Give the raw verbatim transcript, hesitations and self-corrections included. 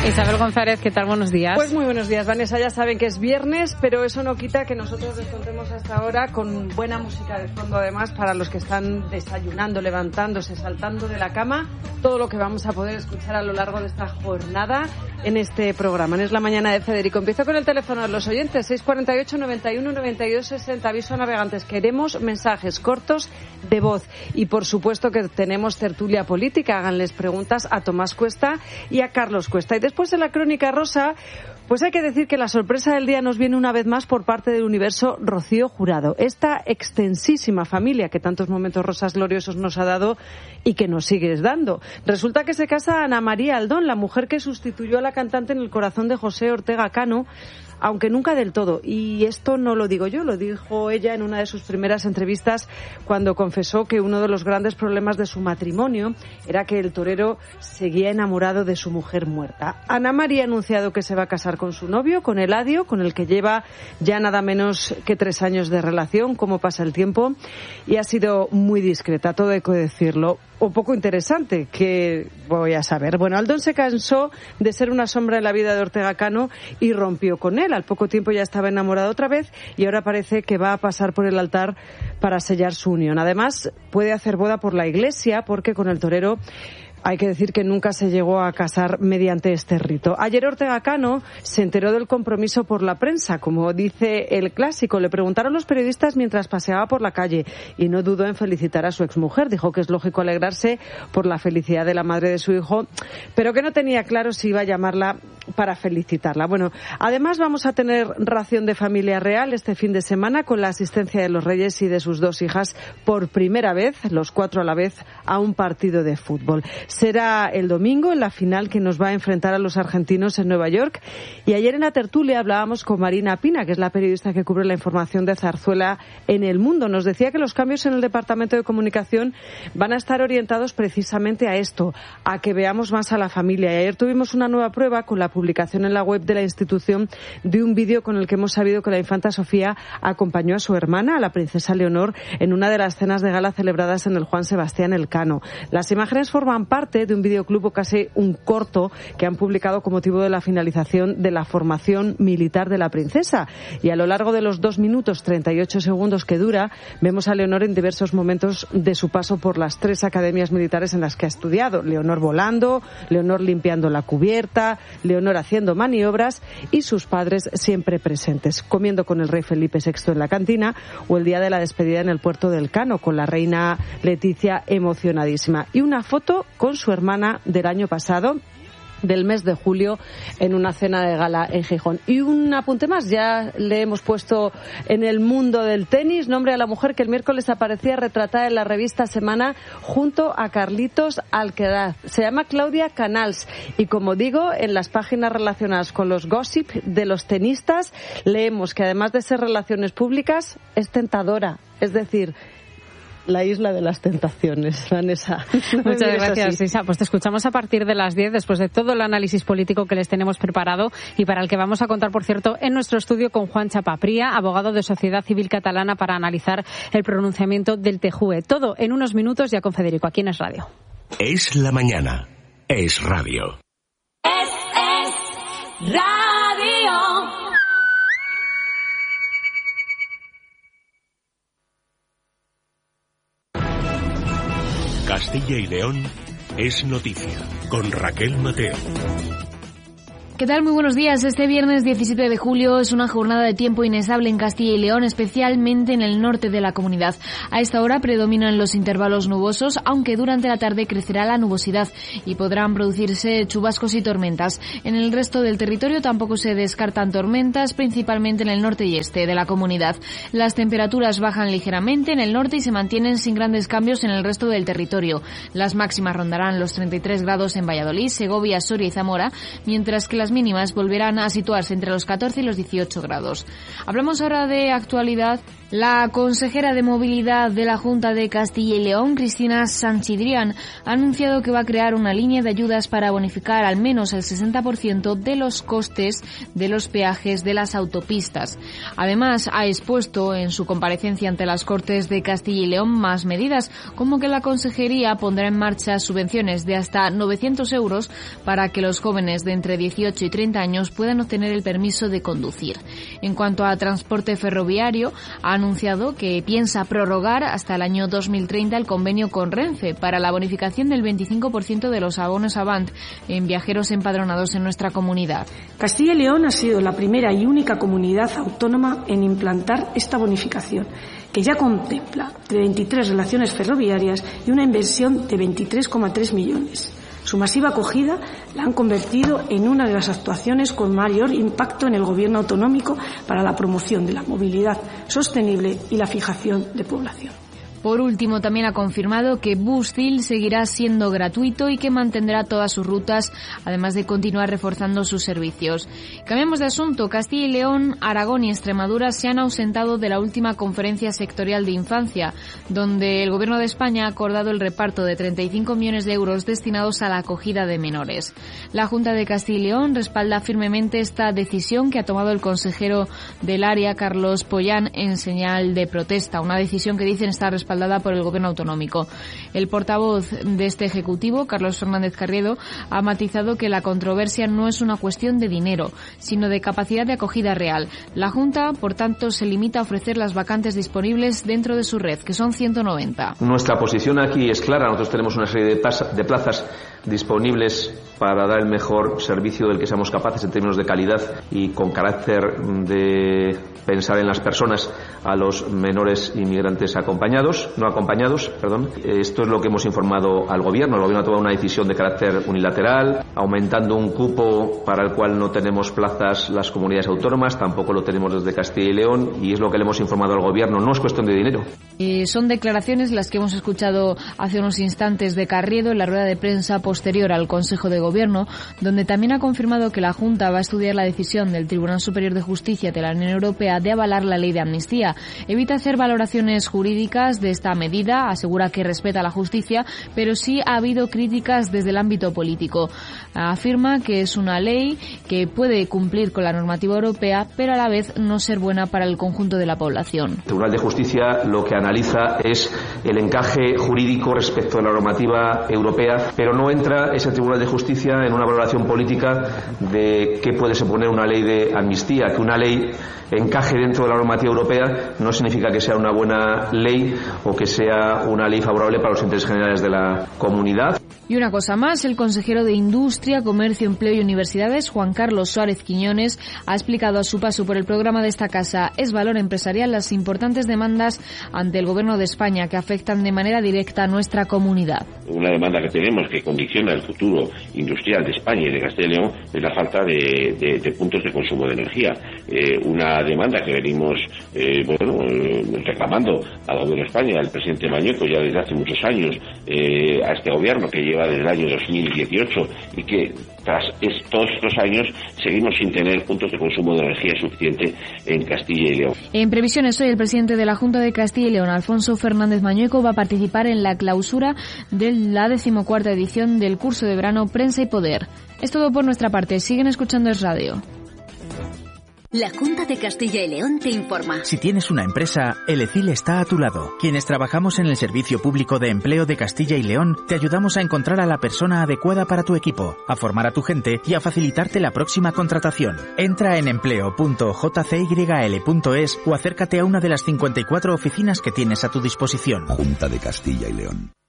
Isabel González, ¿qué tal? Buenos días. Pues muy buenos días, Vanessa. Ya saben que es viernes, pero eso no quita que nosotros les contemos hasta ahora con buena música de fondo, además, para los que están desayunando, levantándose, saltando de la cama, todo lo que vamos a poder escuchar a lo largo de esta jornada en este programa. En Es la Mañana de Federico. Empiezo con el teléfono de los oyentes, seis cuatro ocho, noventa y uno, noventa y dos, sesenta. Aviso a navegantes, queremos mensajes cortos de voz. Y por supuesto que tenemos tertulia política. Háganles preguntas a Tomás Cuesta y a Carlos Cuesta. Y después de la crónica rosa, pues hay que decir que la sorpresa del día nos viene una vez más por parte del universo Rocío Jurado. Esta extensísima familia que tantos momentos rosas gloriosos nos ha dado y que nos sigues dando. Resulta que se casa Ana María Aldón, la mujer que sustituyó a la cantante en el corazón de José Ortega Cano, aunque nunca del todo. Y esto no lo digo yo, lo dijo ella en una de sus primeras entrevistas cuando confesó que uno de los grandes problemas de su matrimonio era que el torero seguía enamorado de su mujer muerta. Ana María ha anunciado que se va a casar con su novio, con Eladio, con el que lleva ya nada menos que tres años de relación, cómo pasa el tiempo, y ha sido muy discreta, todo hay que decirlo, o poco interesante, que voy a saber. Bueno, Aldón se cansó de ser una sombra en la vida de Ortega Cano y rompió con él. Al poco tiempo ya estaba enamorado otra vez y ahora parece que va a pasar por el altar para sellar su unión. Además, puede hacer boda por la iglesia porque con el torero hay que decir que nunca se llegó a casar mediante este rito. Ayer Ortega Cano se enteró del compromiso por la prensa, como dice el clásico. Le preguntaron los periodistas mientras paseaba por la calle y no dudó en felicitar a su exmujer. Dijo que es lógico alegrarse por la felicidad de la madre de su hijo, pero que no tenía claro si iba a llamarla para felicitarla. Bueno, además vamos a tener ración de familia real este fin de semana con la asistencia de los Reyes y de sus dos hijas por primera vez, los cuatro a la vez, a un partido de fútbol. Será el domingo en la final que nos va a enfrentar a los argentinos en Nueva York. Y ayer en la tertulia hablábamos con Marina Pina, que es la periodista que cubre la información de Zarzuela en El Mundo. Nos decía que los cambios en el Departamento de Comunicación van a estar orientados precisamente a esto, a que veamos más a la familia. Y ayer tuvimos una nueva prueba con la publicación en la web de la institución de un vídeo con el que hemos sabido que la infanta Sofía acompañó a su hermana, a la princesa Leonor, en una de las cenas de gala celebradas en el Juan Sebastián Elcano. Las imágenes forman parte de un videoclub o casi un corto que han publicado con motivo de la finalización de la formación militar de la princesa. Y a lo largo de los dos minutos treinta y ocho segundos que dura, vemos a Leonor en diversos momentos de su paso por las tres academias militares en las que ha estudiado. Leonor volando, Leonor limpiando la cubierta, Leonor haciendo maniobras y sus padres siempre presentes, comiendo con el rey Felipe sexto en la cantina o el día de la despedida en el puerto del Cano con la reina Leticia emocionadísima. Y una foto con su hermana del año pasado, del mes de julio, en una cena de gala en Gijón. Y un apunte más, ya le hemos puesto en el mundo del tenis nombre a la mujer que el miércoles aparecía retratada en la revista Semana junto a Carlitos Alcaraz. Se llama Claudia Canals y, como digo, en las páginas relacionadas con los gossip de los tenistas leemos que además de ser relaciones públicas es tentadora, es decir, la isla de las tentaciones, Vanessa. Muchas gracias, Isa. Pues te escuchamos a partir de las diez, después de todo el análisis político que les tenemos preparado y para el que vamos a contar, por cierto, en nuestro estudio con Juan Chapapría, abogado de Sociedad Civil Catalana, para analizar el pronunciamiento del T J U E. Todo en unos minutos ya con Federico, aquí en Es Radio. Es la mañana. Es radio. Es, es radio. Castilla y León es noticia, con Raquel Mateo. ¿Qué tal? Muy buenos días. Este viernes diecisiete de julio es una jornada de tiempo inestable en Castilla y León, especialmente en el norte de la comunidad. A esta hora predominan los intervalos nubosos, aunque durante la tarde crecerá la nubosidad y podrán producirse chubascos y tormentas. En el resto del territorio tampoco se descartan tormentas, principalmente en el norte y este de la comunidad. Las temperaturas bajan ligeramente en el norte y se mantienen sin grandes cambios en el resto del territorio. Las máximas rondarán los treinta y tres grados en Valladolid, Segovia, Soria y Zamora, mientras que las las mínimas volverán a situarse entre los catorce y los dieciocho grados. Hablamos ahora de actualidad. La consejera de Movilidad de la Junta de Castilla y León, Cristina Sanchidrián, ha anunciado que va a crear una línea de ayudas para bonificar al menos el sesenta por ciento de los costes de los peajes de las autopistas. Además, ha expuesto en su comparecencia ante las Cortes de Castilla y León más medidas, como que la consejería pondrá en marcha subvenciones de hasta novecientos euros para que los jóvenes de entre dieciocho y treinta años puedan obtener el permiso de conducir. En cuanto a transporte ferroviario, ha anunciado que piensa prorrogar hasta el año dos mil treinta el convenio con Renfe para la bonificación del veinticinco por ciento de los abonos Avant en viajeros empadronados en nuestra comunidad. Castilla y León ha sido la primera y única comunidad autónoma en implantar esta bonificación, que ya contempla veintitrés relaciones ferroviarias y una inversión de veintitrés coma tres millones. Su masiva acogida la han convertido en una de las actuaciones con mayor impacto en el gobierno autonómico para la promoción de la movilidad sostenible y la fijación de población. Por último, también ha confirmado que Bustil seguirá siendo gratuito y que mantendrá todas sus rutas, además de continuar reforzando sus servicios. Cambiamos de asunto. Castilla y León, Aragón y Extremadura se han ausentado de la última conferencia sectorial de infancia, donde el Gobierno de España ha acordado el reparto de treinta y cinco millones de euros destinados a la acogida de menores. La Junta de Castilla y León respalda firmemente esta decisión que ha tomado el consejero del área, Carlos Pollán, en señal de protesta. Una decisión que dicen está respaldada por el Gobierno autonómico. El portavoz de este Ejecutivo, Carlos Fernández Carriedo, ha matizado que la controversia no es una cuestión de dinero, sino de capacidad de acogida real. La Junta, por tanto, se limita a ofrecer las vacantes disponibles dentro de su red, que son ciento noventa. Nuestra posición aquí es clara. Nosotros tenemos una serie de, pas- de plazas disponibles para dar el mejor servicio del que seamos capaces en términos de calidad y con carácter de pensar en las personas a los menores inmigrantes acompañados, no acompañados, perdón. Esto es lo que hemos informado al Gobierno. El Gobierno ha tomado una decisión de carácter unilateral, aumentando un cupo para el cual no tenemos plazas las comunidades autónomas, tampoco lo tenemos desde Castilla y León, y es lo que le hemos informado al Gobierno. No es cuestión de dinero. Eh, son declaraciones las que hemos escuchado hace unos instantes de Carriedo en la rueda de prensa posterior al Consejo de Gobierno, donde también ha confirmado que la Junta va a estudiar la decisión del Tribunal Superior de Justicia de la Unión Europea de avalar la ley de amnistía. Evita hacer valoraciones jurídicas de esta medida, asegura que respeta la justicia, pero sí ha habido críticas desde el ámbito político. Afirma que es una ley que puede cumplir con la normativa europea, pero a la vez no ser buena para el conjunto de la población. El Tribunal de Justicia lo que analiza es el encaje jurídico respecto a la normativa europea, pero no entra ese Tribunal de Justicia en una valoración política de qué puede suponer una ley de amnistía. Que una ley encaje dentro de la normativa europea no significa que sea una buena ley o que sea una ley favorable para los intereses generales de la comunidad. Y una cosa más, el consejero de Industria, Comercio, Empleo y Universidades, Juan Carlos Suárez Quiñones, ha explicado a su paso por el programa de esta casa Es Valor Empresarial las importantes demandas ante el Gobierno de España que afectan de manera directa a nuestra comunidad. Una demanda que tenemos que condiciona el futuro industrial de España y de Castilla y León es la falta de, de, de puntos de consumo de energía. Eh, una demanda que venimos eh, bueno, reclamando al Gobierno de España, al presidente Mañueco, ya desde hace muchos años, eh, a este Gobierno que lleva desde el año dos mil dieciocho y que tras es, todos estos años seguimos sin tener puntos de consumo de energía suficiente en Castilla y León. En previsiones, hoy el presidente de la Junta de Castilla y León, Alfonso Fernández Mañueco, va a participar en la clausura de la decimocuarta edición del curso de verano Prensa y Poder. Es todo por nuestra parte. Siguen escuchando Es Radio. La Junta de Castilla y León te informa. Si tienes una empresa, el E C I L está a tu lado. Quienes trabajamos en el Servicio Público de Empleo de Castilla y León, te ayudamos a encontrar a la persona adecuada para tu equipo, a formar a tu gente y a facilitarte la próxima contratación. Entra en empleo punto j c y l punto es o acércate a una de las cincuenta y cuatro oficinas que tienes a tu disposición. Junta de Castilla y León.